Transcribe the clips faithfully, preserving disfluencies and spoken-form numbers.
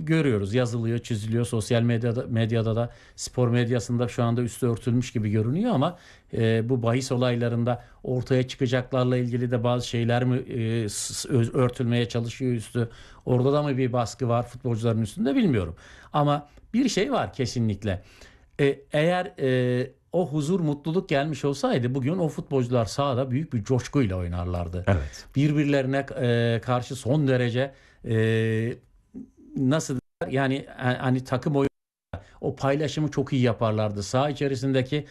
görüyoruz. Yazılıyor, çiziliyor. Sosyal medyada, medyada da spor medyasında şu anda üstü örtülmüş gibi görünüyor ama e, bu bahis olaylarında ortaya çıkacaklarla ilgili de bazı şeyler mi e, örtülmeye çalışıyor üstü. Orada da mı bir baskı var futbolcuların üstünde bilmiyorum. Ama bir şey var kesinlikle. E, eğer e, o huzur, mutluluk gelmiş olsaydı bugün o futbolcular sahada büyük bir coşkuyla oynarlardı. Evet. Birbirlerine e, karşı son derece e, nasıl yani hani takım oyunu o paylaşımı çok iyi yaparlardı. Saha içerisindeki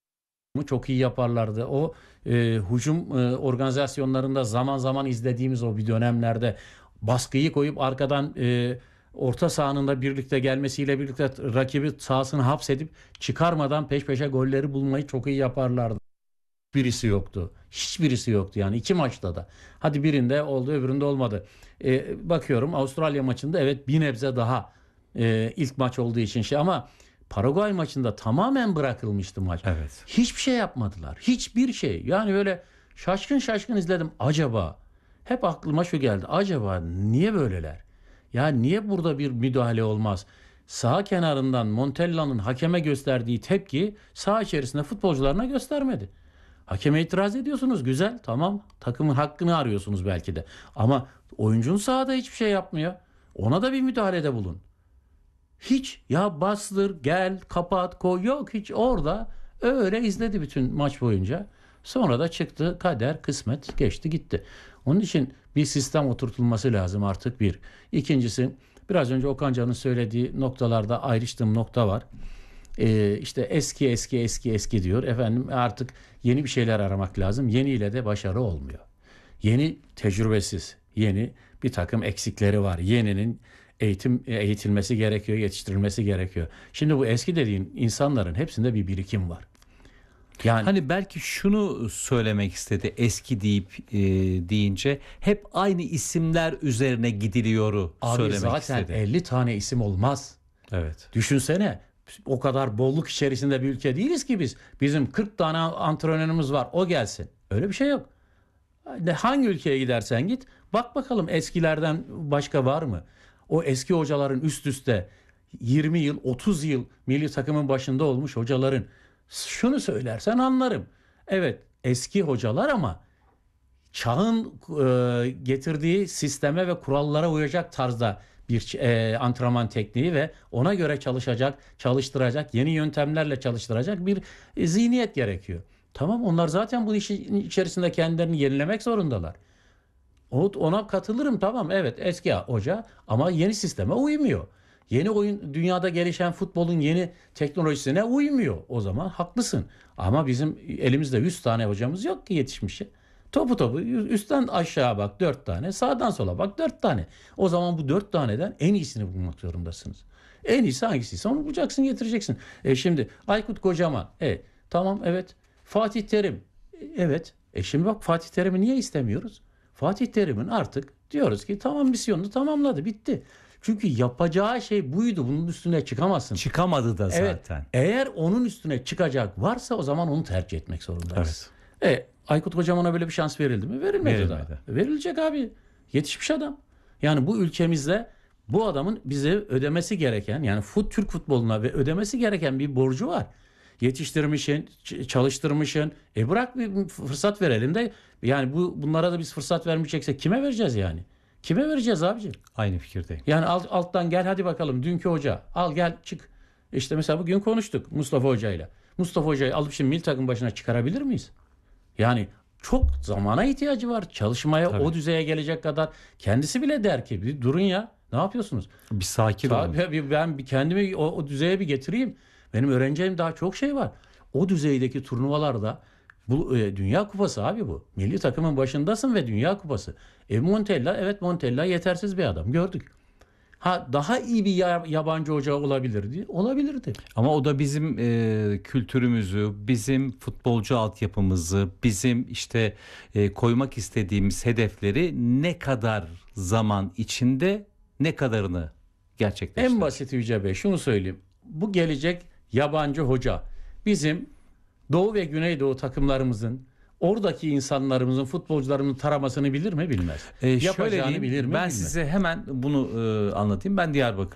çok iyi yaparlardı. O e, hücum e, organizasyonlarında zaman zaman izlediğimiz o bir dönemlerde baskıyı koyup arkadan e, orta sahanında birlikte gelmesiyle birlikte rakibi sahasını hapsedip çıkarmadan peş peşe golleri bulmayı çok iyi yaparlardı. Birisi yoktu. Hiçbirisi yoktu yani iki maçta da. Hadi birinde oldu öbüründe olmadı. E, bakıyorum Avustralya maçında evet bir nebze daha e, ilk maç olduğu için şey ama Paraguay maçında tamamen bırakılmıştı maç. Evet. Hiçbir şey yapmadılar. Hiçbir şey. Yani böyle şaşkın şaşkın izledim. Acaba hep aklıma şu geldi. Acaba niye böyleler? Ya niye burada bir müdahale olmaz? Saha kenarından Montella'nın hakeme gösterdiği tepki saha içerisinde futbolcularına göstermedi. Hakeme itiraz ediyorsunuz. Güzel. Tamam. Takımın hakkını arıyorsunuz belki de. Ama oyuncunun sahada hiçbir şey yapmıyor. Ona da bir müdahalede bulun. Hiç ya bastır, gel, kapat, koy. Yok hiç orada öyle izledi bütün maç boyunca. Sonra da çıktı kader, kısmet geçti gitti. Onun için bir sistem oturtulması lazım artık bir. İkincisi biraz önce Okan Can'ın söylediği noktalarda ayrıştığım nokta var. Ee, işte eski eski eski eski diyor. Efendim artık yeni bir şeyler aramak lazım. Yeniyle de başarı olmuyor. Yeni tecrübesiz, yeni bir takım eksikleri var. Yeninin eğitim eğitilmesi gerekiyor, yetiştirilmesi gerekiyor. Şimdi bu eski dediğin insanların hepsinde bir birikim var. Yani hani belki şunu söylemek istedi eski deyip e, deyince hep aynı isimler üzerine gidiliyoru abi söylemek zaten istedi. elli tane isim olmaz. Evet. Düşünsene o kadar bolluk içerisinde bir ülke değiliz ki biz. Bizim kırk tane antrenörümüz var o gelsin. Öyle bir şey yok. Hangi ülkeye gidersen git bak bakalım eskilerden başka var mı? O eski hocaların üst üste yirmi yıl otuz yıl milli takımın başında olmuş hocaların şunu söylersen anlarım. Evet eski hocalar ama çağın e, getirdiği sisteme ve kurallara uyacak tarzda bir e, antrenman tekniği ve ona göre çalışacak, çalıştıracak, yeni yöntemlerle çalıştıracak bir e, zihniyet gerekiyor. Tamam onlar zaten bu işin içerisinde kendilerini yenilemek zorundalar. Ona katılırım tamam evet eski hoca ama yeni sisteme uymuyor. Yeni oyun dünyada gelişen futbolun yeni teknolojisine uymuyor. O zaman haklısın. Ama bizim elimizde yüz tane hocamız yok ki yetişmişi. Topu topu üstten aşağı bak dört tane, sağdan sola bak dört tane. O zaman bu dört taneden en iyisini bulmak zorundasınız. En iyisi hangisiyse onu bulacaksın getireceksin. E şimdi Aykut Kocaman. E, tamam evet. Fatih Terim. E, evet. E şimdi bak Fatih Terim'i niye istemiyoruz? Fatih Terim'in artık diyoruz ki tamam misyonunu tamamladı bitti. Çünkü yapacağı şey buydu. Bunun üstüne çıkamazsın. Çıkamadı da zaten. Evet, eğer onun üstüne çıkacak varsa o zaman onu tercih etmek zorundayız. Evet. E, Aykut Kocaman'a böyle bir şans verildi mi? Verilmedi, Verilmedi. Daha. Verilecek abi. Yetişmiş adam. Yani bu ülkemizde bu adamın bize ödemesi gereken yani fut, Türk futboluna ve ödemesi gereken bir borcu var. Yetiştirmişsin, çalıştırmışsın. E bırak bir fırsat verelim de yani bu bunlara da biz fırsat vermeyeceksek kime vereceğiz yani? Kime vereceğiz abicim? Aynı fikirdeyim. Yani alt, alttan gel hadi bakalım dünkü hoca al gel çık. İşte mesela bugün konuştuk Mustafa Hoca ile. Mustafa Hoca'yı alıp şimdi milli takım başına çıkarabilir miyiz? Yani çok zamana ihtiyacı var. Çalışmaya Tabii. o düzeye gelecek kadar kendisi bile der ki bir durun ya ne yapıyorsunuz? Bir sakin olun. Ben bir kendimi o, o düzeye bir getireyim. Benim öğreneceğim daha çok şey var. O düzeydeki turnuvalarda bu e, Dünya Kupası abi bu. Milli takımın başındasın ve Dünya Kupası. E Montella evet Montella yetersiz bir adam gördük. Ha daha iyi bir yabancı hoca olabilirdi. Olabilirdi. Ama o da bizim e, kültürümüzü, bizim futbolcu altyapımızı, bizim işte e, koymak istediğimiz hedefleri ne kadar zaman içinde ne kadarını gerçekleştirir. En basit Yüce Bey şunu söyleyeyim. Bu gelecek yabancı hoca bizim Doğu ve Güneydoğu takımlarımızın oradaki insanlarımızın futbolcularımızın taramasını bilir mi bilmez. Ee, şöyle diyeyim, bilir mi, ben bilmez. Size hemen bunu e, anlatayım. Ben Diyarbakır